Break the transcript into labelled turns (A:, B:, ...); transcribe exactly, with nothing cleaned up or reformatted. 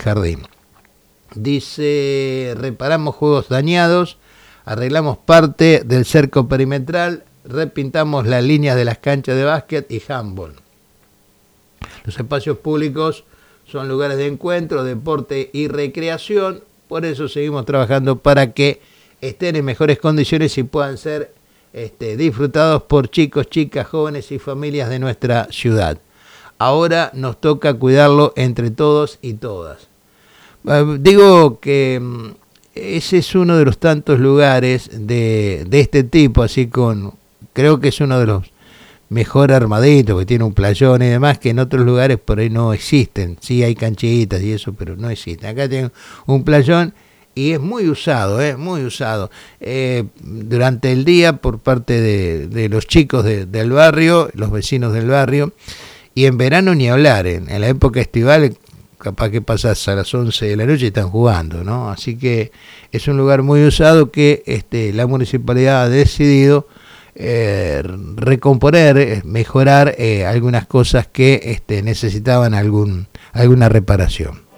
A: jardín. Dice, reparamos juegos dañados, arreglamos parte del cerco perimetral, repintamos las líneas de las canchas de básquet y handball. Los espacios públicos son lugares de encuentro, deporte y recreación, por eso seguimos trabajando para que estén en mejores condiciones y puedan ser este, disfrutados por chicos, chicas, jóvenes y familias de nuestra ciudad. Ahora nos toca cuidarlo entre todos y todas. Uh, digo que um, ese es uno de los tantos lugares de, de este tipo, así con, creo que es uno de los mejor armaditos, que tiene un playón y demás, que en otros lugares por ahí no existen. Sí hay canchitas y eso, pero no existen. Acá tienen un playón y es muy usado, eh, muy usado. Eh, durante el día por parte de, de los chicos de, del barrio, los vecinos del barrio, y en verano ni hablar, en, en la época estival capaz que pasas a las once de la noche y están jugando, ¿no? Así que es un lugar muy usado que este, la municipalidad ha decidido eh, recomponer, mejorar eh, algunas cosas que este, necesitaban algún, alguna reparación.